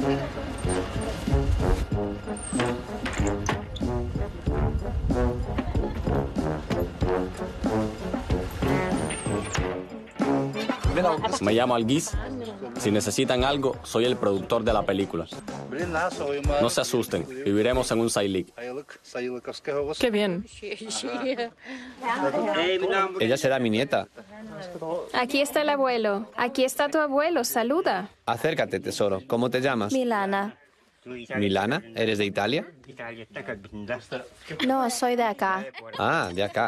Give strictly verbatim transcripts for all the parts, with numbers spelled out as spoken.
Me llamo Alguís. Si necesitan algo, soy el productor de la película. No se asusten, viviremos en un saylik. ¡Qué bien! Ella será mi nieta. Aquí está el abuelo. Aquí está tu abuelo. Saluda. Acércate, tesoro. ¿Cómo te llamas? Milana. ¿Milana? ¿Eres de Italia? No, soy de acá. Ah, de acá.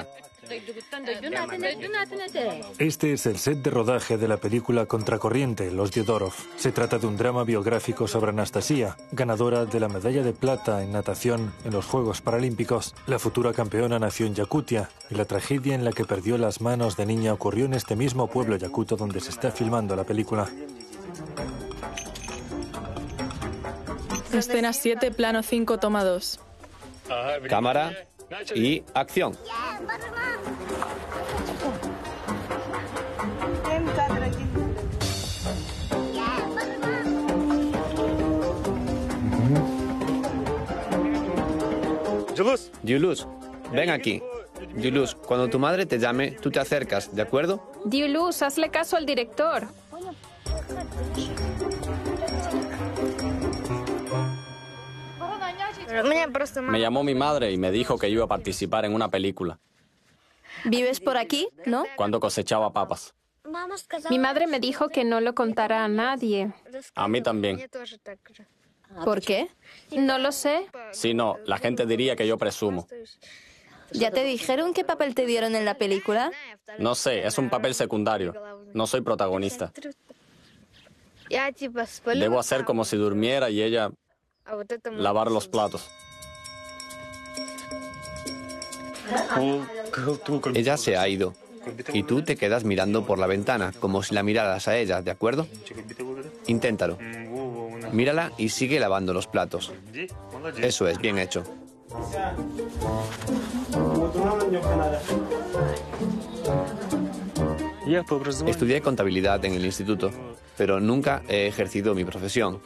Este es el set de rodaje de la película Contracorriente, Los Diodorov. Se trata de un drama biográfico sobre Anastasia, ganadora de la medalla de plata en natación en los Juegos Paralímpicos. La futura campeona nació en Yakutia y la tragedia en la que perdió las manos de niña ocurrió en este mismo pueblo yakuto donde se está filmando la película. Escena siete, plano cinco, toma dos. Cámara y acción. Yulus, ven aquí. Yulus, cuando tu madre te llame, tú te acercas, ¿de acuerdo? Yulus, hazle caso al director. Me llamó mi madre y me dijo que iba a participar en una película. ¿Vives por aquí, no? Cuando cosechaba papas. Mi madre me dijo que no lo contara a nadie. A mí también. ¿Por qué? No lo sé. Si no, la gente diría que yo presumo. ¿Ya te dijeron qué papel te dieron en la película? No sé, es un papel secundario. No soy protagonista. Debo hacer como si durmiera y ella lavar los platos. Ella se ha ido y tú te quedas mirando por la ventana, como si la miraras a ella, ¿de acuerdo? Inténtalo. Mírala y sigue lavando los platos. Eso es, bien hecho. Estudié contabilidad en el instituto, pero nunca he ejercido mi profesión.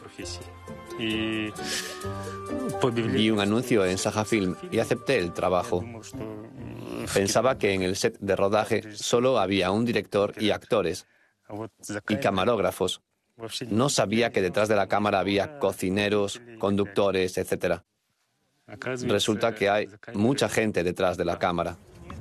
Vi un anuncio en Saja Film y acepté el trabajo. Pensaba que en el set de rodaje solo había un director y actores y camarógrafos. No sabía que detrás de la cámara había cocineros, conductores, etcétera. Resulta que hay mucha gente detrás de la cámara.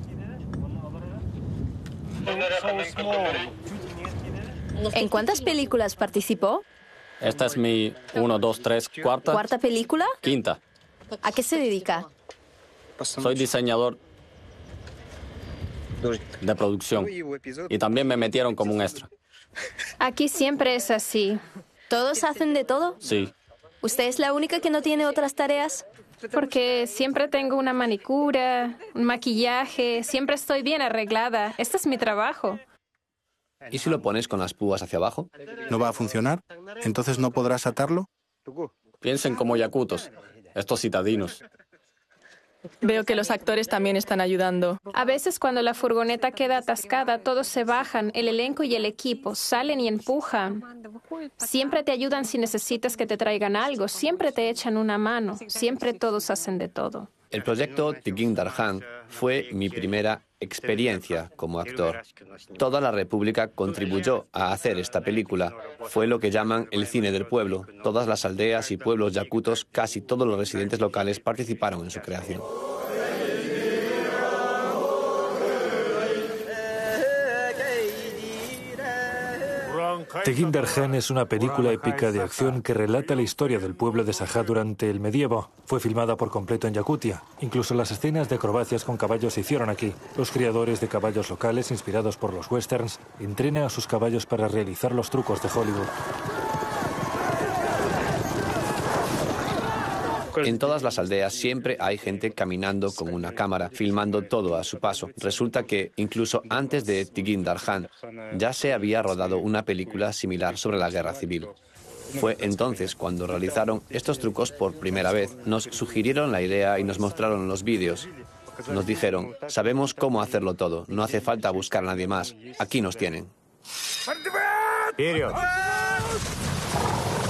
¿En cuántas películas participó? Esta es mi uno, dos, tres, cuarta. ¿Cuarta película? Quinta. ¿A qué se dedica? Soy diseñador de producción y también me metieron como un extra. Aquí siempre es así. ¿Todos hacen de todo? Sí. ¿Usted es la única que no tiene otras tareas? Porque siempre tengo una manicura, un maquillaje, siempre estoy bien arreglada. Este es mi trabajo. ¿Y si lo pones con las púas hacia abajo? ¿No va a funcionar? ¿Entonces no podrás atarlo? Piensen como yakutos, estos citadinos. Veo que los actores también están ayudando. A veces cuando la furgoneta queda atascada, todos se bajan, el elenco y el equipo, salen y empujan. Siempre te ayudan si necesitas que te traigan algo, siempre te echan una mano, siempre todos hacen de todo. El proyecto Tigin Darhan fue mi primera experiencia como actor. Toda la República contribuyó a hacer esta película. Fue lo que llaman el cine del pueblo. Todas las aldeas y pueblos yakutos, casi todos los residentes locales participaron en su creación. Tigin Darhan es una película épica de acción que relata la historia del pueblo de Saja durante el medievo. Fue filmada por completo en Yakutia. Incluso las escenas de acrobacias con caballos se hicieron aquí. Los criadores de caballos locales, inspirados por los westerns, entrenan a sus caballos para realizar los trucos de Hollywood. En todas las aldeas siempre hay gente caminando con una cámara, filmando todo a su paso. Resulta que, incluso antes de Tigin Darhan, ya se había rodado una película similar sobre la guerra civil. Fue entonces cuando realizaron estos trucos por primera vez. Nos sugirieron la idea y nos mostraron los vídeos. Nos dijeron, sabemos cómo hacerlo todo, no hace falta buscar a nadie más. Aquí nos tienen. ¡Вперед!